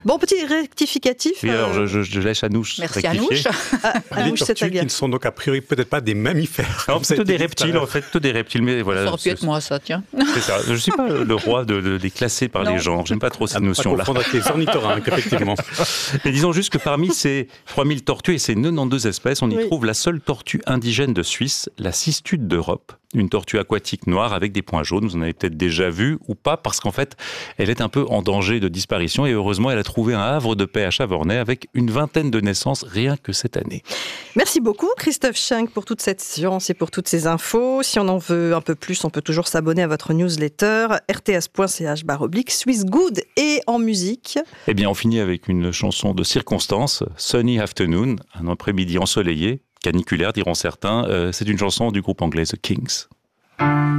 Bon, petit rectificatif. Oui, alors je laisse Anouche Merci rectifier. Anouche, les tortues qui ne sont donc a priori peut-être pas des mammifères. Non, plutôt des reptiles, en fait, plutôt des reptiles. Mais voilà, Ça aurait pu être moi, ça, tiens. C'est ça. Je ne suis pas le roi de les classer par les genres. J'aime pas trop cette notion-là. À confondre avec les ornithorynques, effectivement. Mais disons juste que parmi ces 3000 tortues et ces 92 espèces, on y trouve la seule tortue indigène de Suisse, la cistude d'Europe. Une tortue aquatique noire avec des points jaunes. Vous en avez peut-être déjà vu ou pas, parce qu'en fait, elle est un peu en danger de disparition. Et heureusement, elle a trouvé un havre de paix à Chavornay avec une vingtaine de naissances rien que cette année. Merci beaucoup Christophe Schenk pour toute cette science et pour toutes ces infos. Si on en veut un peu plus, on peut toujours s'abonner à votre newsletter rts.ch/swissgood. Et en musique, Eh bien, on finit avec une chanson de circonstance, Sunny Afternoon, un après-midi ensoleillé, caniculaire diront certains. C'est une chanson du groupe anglais The Kings.